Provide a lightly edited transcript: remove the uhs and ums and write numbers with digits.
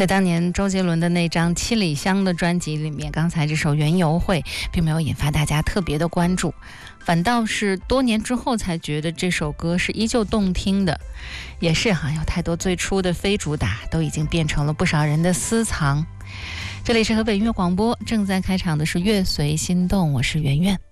在当年周杰伦的那张《七里香》的专辑里面，刚才这首《园游会》并没有引发大家特别的关注，反倒是多年之后才觉得这首歌是依旧动听的。也是有太多最初的非主打都已经变成了不少人的私藏。这里是河北音乐广播，正在开场的是乐随心动，我是圆圆。